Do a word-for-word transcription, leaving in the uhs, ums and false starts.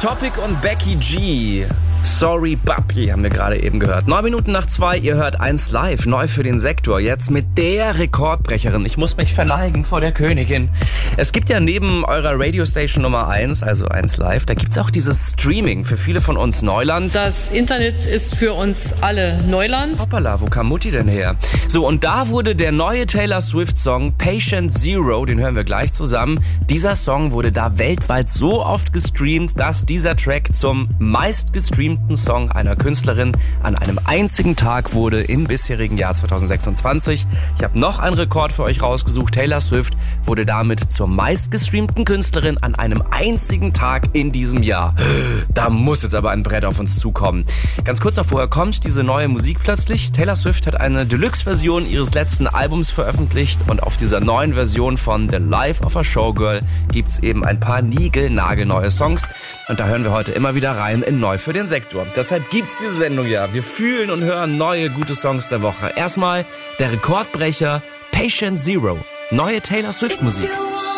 Topic und Becky G. Sorry Papi haben wir gerade eben gehört. Neun Minuten nach zwei, ihr hört eins live, neu für den Sektor. Jetzt mit der Rekordbrecherin. Ich muss mich verneigen vor der Königin. Es gibt ja neben eurer Radiostation Nummer eins, also eins live, da gibt's auch dieses Streaming, für viele von uns Neuland. Das Internet ist für uns alle Neuland. Hoppala, wo kam Mutti denn her? So, und da wurde der neue Taylor Swift-Song Patient Zero, den hören wir gleich zusammen. Dieser Song wurde da weltweit so oft gestreamt, dass dieser Track zum meistgestreamten Song einer Künstlerin an einem einzigen Tag wurde im bisherigen Jahr zwanzig sechsundzwanzig. Ich habe noch einen Rekord für euch rausgesucht. Taylor Swift wurde damit zur meistgestreamten Künstlerin an einem einzigen Tag in diesem Jahr. Da muss jetzt aber ein Brett auf uns zukommen. Ganz kurz noch vorher kommt diese neue Musik plötzlich. Taylor Swift hat eine Deluxe-Version ihres letzten Albums veröffentlicht und auf dieser neuen Version von The Life of a Showgirl gibt's eben ein paar niegelnagelneue Songs und da hören wir heute immer wieder rein in Neu für den Sektor. Deshalb gibt's diese Sendung ja. Wir fühlen und hören neue gute Songs der Woche. Erstmal der Rekordbrecher Patient Zero. Neue Taylor Swift Musik.